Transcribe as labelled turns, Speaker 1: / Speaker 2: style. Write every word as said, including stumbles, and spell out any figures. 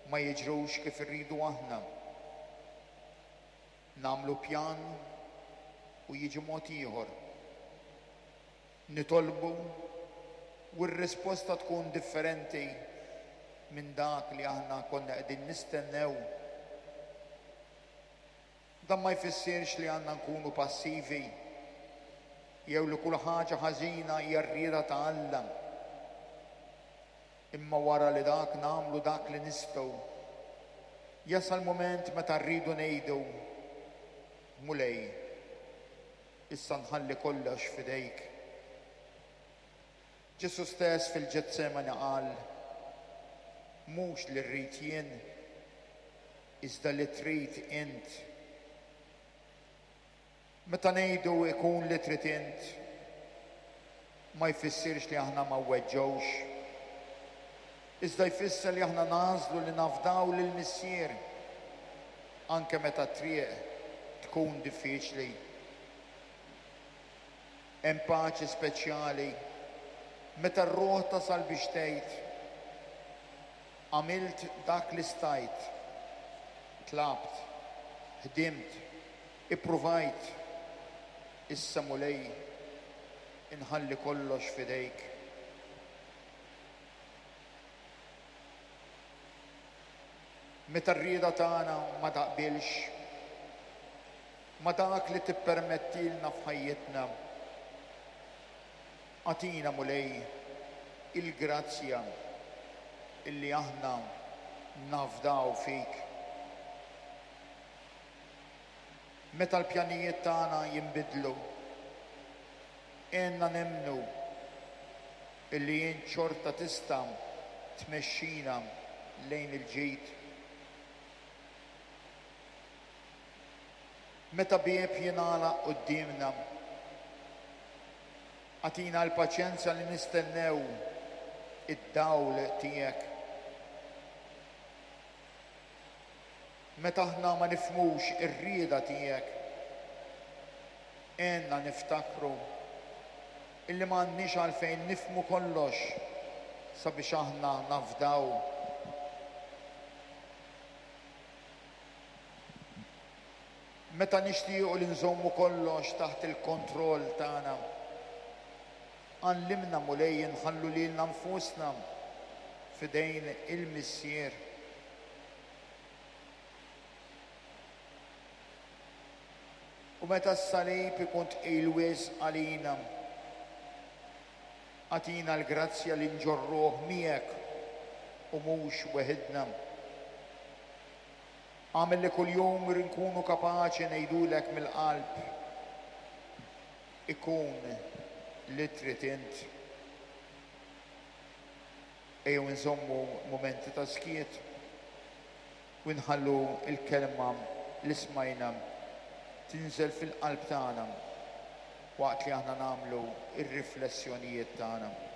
Speaker 1: ma jiġrux kif irridu aħna. Nagħmlu pjan u jiġi mod ieħor. Nitolbu u r-risposta tkun differenti minn dak li aħna konna qegħdin nistennew. Dan ma jfissirx li għandna nkunu passivi jew li kull ħaġa ħażina hija rrieda ta' Alla. Imma wara li dak nagħmlu dak li nistgħu, jasal mument meta rridu ngħidu mulej, issa nħalli kollox f'idejk. Ġesu stess fil-Ġetsemani qal, mhux li rrid jien, iżda li trid int. Meta ngħidu ikun li trid int, ma jfissirx li aħna ma weġġewx. Iżda jfisser li aħna nażlu li nafdaw lil missier anke meta t-triq tkun diffiċli. Hemm paċi speċjali meta r-ruħ tasal biex tgħid għamilt dak li stajt, tlabt, ħdimt, ippruvajt, issa mulej inħalli kollox f'idejk. Meta r-rieda tagħna ma taqbilx ma dak li tippermettilna f'ħajjitna, għatina mulej il-grazzja illi aħna nafdaw fik. Meta l-pjanijiet tagħna jinbidlu, għenna nemnu illi jien xorta tista' tmexxina lejn il-ġid. Meta bieb jingħalaq qudiemna, għatina l-paċenzja li nistennew id-dawl tiegħek. Meta aħna ma nifhmux ir-rieda tiegħek, għenna niftakru illi m'għandniex għalfejn nifhmu kollox sabiex aħna nafdaw. Meta nixtiequ li nżommu kollox taħt il-kontroll tagħna, għallimna mulej nħallu lilna nfusna f'idejn il-missier. U meta s-salib ikun tqil wisq għalina, għatina l-grazzja li nġorruh miegħek u mhux weħidna. Għamel li kull jum nkunu kapaċi ngħidulek mill-qalb ikun li trid int. Ejjew nżommu mumenti ta' skiet u nħallu il-kelma li smajna tinżel fil-qalb tagħna waqt li aħna nagħmlu ir-riflessjonijiet tagħna.